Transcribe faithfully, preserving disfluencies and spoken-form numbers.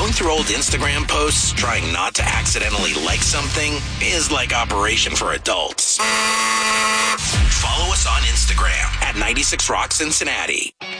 Going through old Instagram posts, trying not to accidentally like something, is like Operation for Adults. Follow us on Instagram at ninety-six Rock Cincinnati.